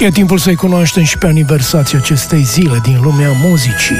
E timpul să-i cunoaștem și pe aniversația acestei zile din lumea muzicii.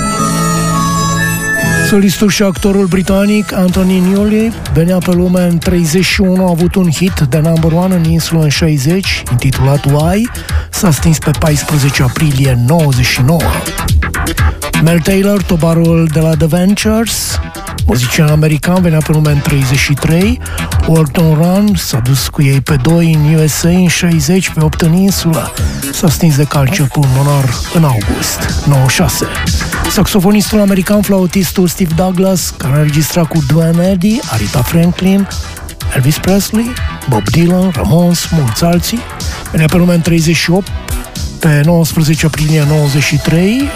Solistul și actorul britanic Anthony Newley venea pe lume în 31, a avut un hit de number one în insula în 60, intitulat Why, s-a stins pe 14 aprilie 99. Mel Taylor, tobarul de la The Ventures, muzician american, venea pe lume în 33, Walton Run s-a dus cu ei pe 2 în USA în 60, pe 8 în insulă, s-a stins de cancer pulmonar în august 96. Saxofonistul american, flautistul Steve Douglas, care a înregistrat cu Duane Eddy, Aretha Franklin, Elvis Presley, Bob Dylan, Ramones, mulți alții, venea pe lume în 38, pe 19 aprilie 93,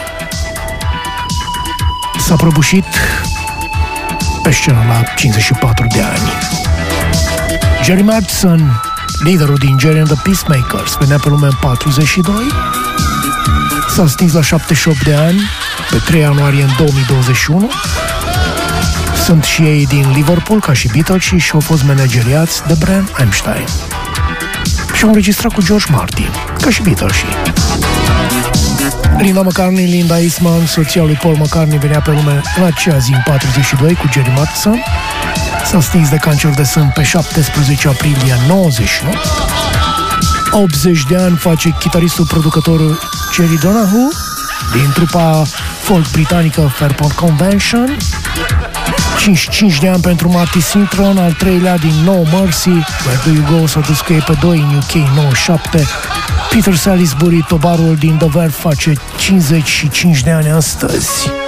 s-a prăbușit pe scenă la 54 de ani. Jerry Madison, liderul din Jerry and the Peacemakers, venea pe lume în 42, s-a stins la 78 de ani, pe 3 ianuarie în 2021. Sunt și ei din Liverpool, ca și Beatles, și au fost manageriați de Brian Epstein. Și au înregistrat cu George Martin, ca și Beatles. Linda McCartney, Linda Eastman, soția lui Paul McCartney, venea pe lume în acea zi, în 42, cu Jerry Madison. S-a stins de cancer de sân pe 17 aprilie 91. 80 de ani face chitaristul producătorul Jerry Donahue, din trupa folk britanică Fairport Convention. 55 de ani pentru Marty Sintron, al treilea din No Mercy, Where Do You Go, s-a dus cu ei pe 2 în UK 97. Peter Salisbury, tobarul din The Verve, face 55 de ani astăzi.